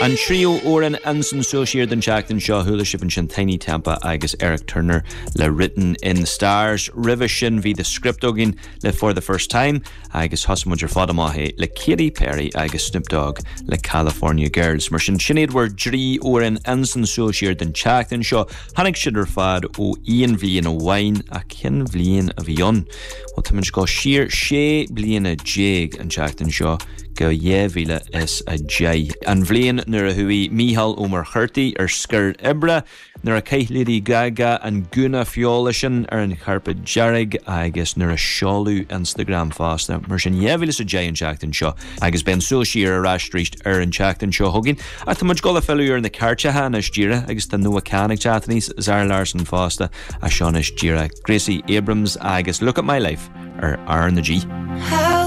An trio óran ansan sóisiir den teachtain seo thula sibh an Tiny Tampa agus Eric Turner le Written in the Stars. River sin bhí the script ógin le For the First Time agus hosmuidir fada maithe le Katy Perry agus Snoop Dogg le California Girls. Mar sin sinad war drí óran ansan sóisiir den teachtain seo hanig sidir fad ó Ian bhliain a bhain a cin bhliain a bhíon. Well, tá go siar sé bliana jéig an teachtain seo go dhéhile is a jay. An bhliain nuair a thuí Mícheál Ómar Churtaí scair ibre, nuair a caithlirí Gaga an gúna fiolasin sin an charpa jarrig agus nuair a seolú Instagram fásta. Mar sin dhéhile is a jay an teachtain seo agus ben sóisiir a rastríist an teachtain seo thugin. A tá go le fellúir na carte hána stíre agus tá nua cánig teachtainís Zara Larson fásta a seán is díra. Gracie Abrams agus Look at My Life ar na G.